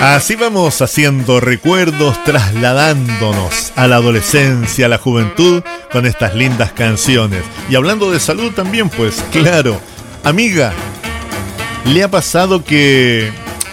Así vamos haciendo recuerdos, trasladándonos a la adolescencia, a la juventud, con estas lindas canciones. Y hablando de salud también, pues claro, amiga, ¿le ha pasado que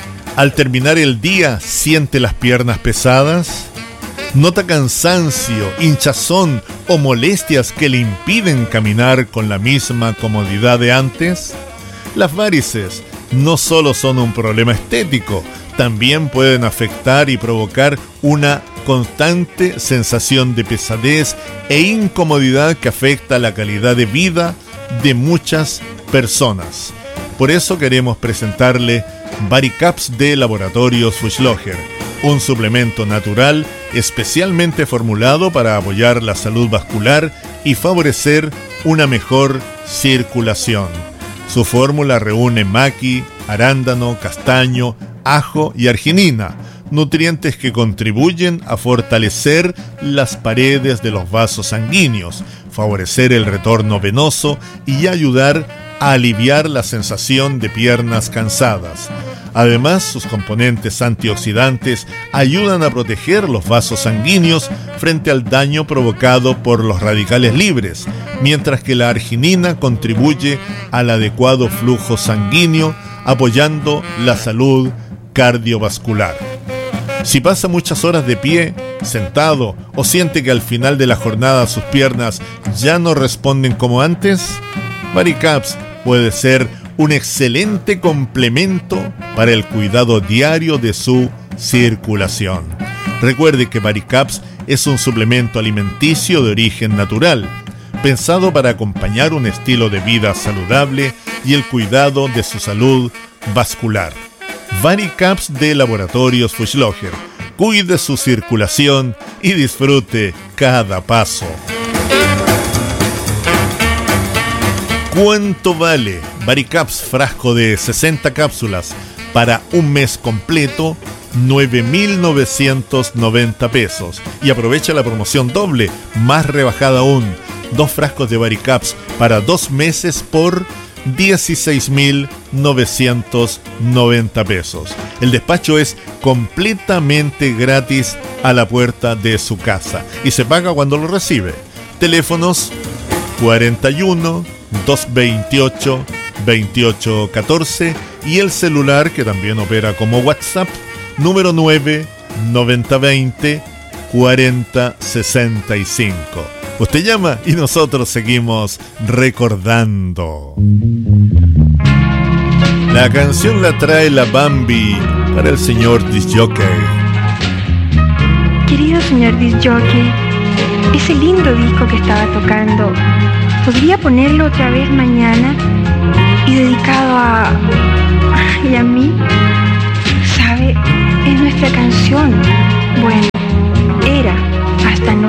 al terminar el día siente las piernas pesadas? ¿Nota cansancio, hinchazón o molestias que le impiden caminar con la misma comodidad de antes? Las varices no solo son un problema estético, también pueden afectar y provocar una constante sensación de pesadez e incomodidad que afecta la calidad de vida de muchas personas. Por eso queremos presentarle Varicaps de Laboratorios Fuchslocher, un suplemento natural especialmente formulado para apoyar la salud vascular y favorecer una mejor circulación. Su fórmula reúne maqui, arándano, castaño, ajo y arginina, nutrientes que contribuyen a fortalecer las paredes de los vasos sanguíneos, favorecer el retorno venoso y ayudar a aliviar la sensación de piernas cansadas. Además, sus componentes antioxidantes ayudan a proteger los vasos sanguíneos frente al daño provocado por los radicales libres, mientras que la arginina contribuye al adecuado flujo sanguíneo, apoyando la salud cardiovascular. Si pasa muchas horas de pie, sentado, o siente que al final de la jornada sus piernas ya no responden como antes, Varicaps puede ser un excelente complemento para el cuidado diario de su circulación. Recuerde que Varicaps es un suplemento alimenticio de origen natural, pensado para acompañar un estilo de vida saludable y el cuidado de su salud vascular. Varicaps de Laboratorios Fuchslocher. Cuide su circulación y disfrute cada paso. ¿Cuánto vale? Varicaps, frasco de 60 cápsulas para un mes completo, 9.990 pesos. Y aprovecha la promoción doble, más rebajada aún. 2 frascos de Varicaps para 2 meses por 16.990 pesos. El despacho es completamente gratis a la puerta de su casa y se paga cuando lo recibe. Teléfonos 41 228 2814 y el celular, que también opera como WhatsApp, número 9 9020 4065. Usted llama y nosotros seguimos recordando. La canción la trae la Bambi para el señor discjockey. Querido señor discjockey, ese lindo disco que estaba tocando, ¿podría ponerlo otra vez mañana? Y dedicado a mí, ¿sabe? Es nuestra canción. Bueno,